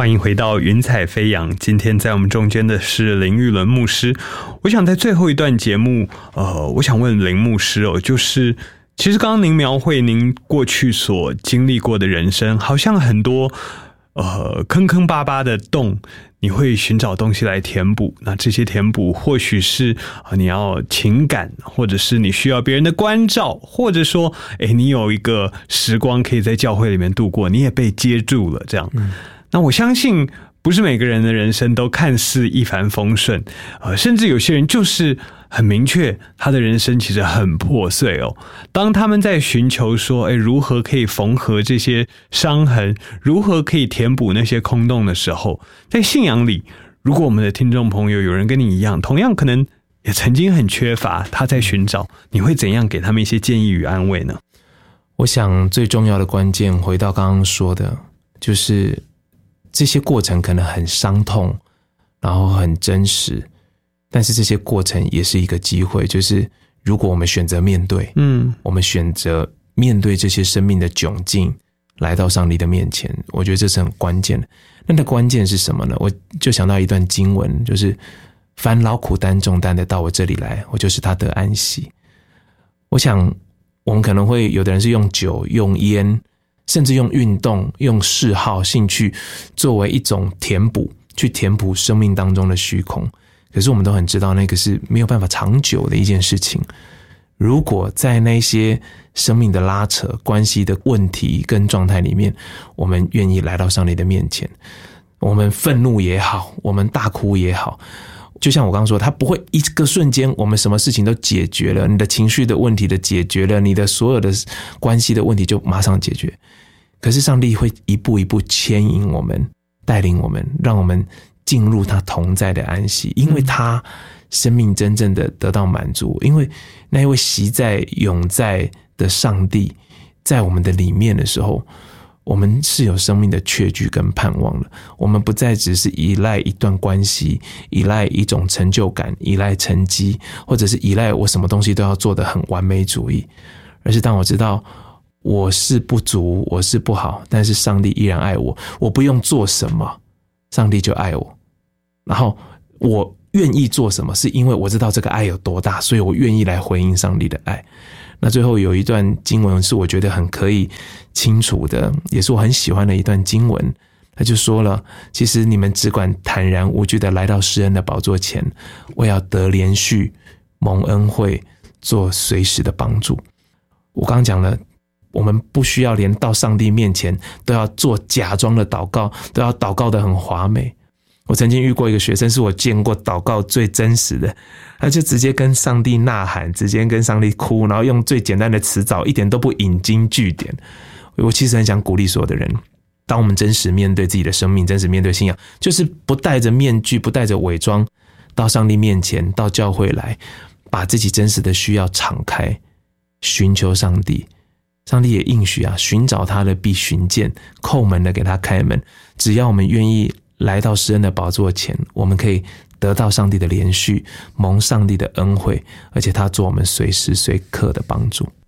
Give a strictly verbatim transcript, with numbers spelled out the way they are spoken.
欢迎回到云彩飞扬，今天在我们中间的是林玉伦牧师。我想在最后一段节目，呃，我想问林牧师哦，就是其实刚刚您描绘您过去所经历过的人生，好像很多呃坑坑巴巴的洞，你会寻找东西来填补。那这些填补或许是、呃、你要情感，或者是你需要别人的关照，或者说诶你有一个时光可以在教会里面度过，你也被接住了这样。嗯，那我相信不是每个人的人生都看似一帆风顺，呃，甚至有些人就是很明确他的人生其实很破碎哦。当他们在寻求说，诶，如何可以缝合这些伤痕，如何可以填补那些空洞的时候，在信仰里，如果我们的听众朋友有人跟你一样，同样可能也曾经很缺乏，他在寻找，你会怎样给他们一些建议与安慰呢？ 我想最重要的关键，回到刚刚说的，就是这些过程可能很伤痛，然后很真实，但是这些过程也是一个机会，就是如果我们选择面对，嗯，我们选择面对这些生命的窘境，来到上帝的面前，我觉得这是很关键的。那的关键是什么呢？我就想到一段经文，就是凡劳苦担重担的到我这里来，我就是他得安息。我想我们可能会有的人是用酒、用烟，甚至用运动、用嗜好、兴趣作为一种填补，去填补生命当中的虚空。可是我们都很知道，那个是没有办法长久的一件事情。如果在那些生命的拉扯、关系的问题跟状态里面，我们愿意来到上帝的面前，我们愤怒也好，我们大哭也好，就像我刚刚说，它不会一个瞬间我们什么事情都解决了，你的情绪的问题的解决了，你的所有的关系的问题就马上解决。可是上帝会一步一步牵引我们，带领我们，让我们进入他同在的安息，因为他生命真正的得到满足，因为那一位习在永在的上帝在我们的里面的时候，我们是有生命的确据跟盼望了。我们不再只是依赖一段关系，依赖一种成就感，依赖成绩，或者是依赖我什么东西都要做得很完美主义，而是当我知道我是不足，我是不好，但是上帝依然爱我，我不用做什么，上帝就爱我。然后我愿意做什么，是因为我知道这个爱有多大，所以我愿意来回应上帝的爱。那最后有一段经文是我觉得很可以清楚的，也是我很喜欢的一段经文，他就说了，其实你们只管坦然无惧的来到施恩的宝座前，我要得连续蒙恩惠，做随时的帮助。我刚刚讲了，我们不需要连到上帝面前都要做假装的祷告，都要祷告得很华美。我曾经遇过一个学生，是我见过祷告最真实的，他就直接跟上帝呐喊，直接跟上帝哭，然后用最简单的词藻，一点都不引经据典。我其实很想鼓励所有的人，当我们真实面对自己的生命，真实面对信仰，就是不戴着面具，不戴着伪装，到上帝面前，到教会来，把自己真实的需要敞开，寻求上帝。上帝也应许啊，寻找他的必寻见，叩门的给他开门。只要我们愿意来到施恩的宝座前，我们可以得到上帝的连续，蒙上帝的恩惠，而且他做我们随时随刻的帮助。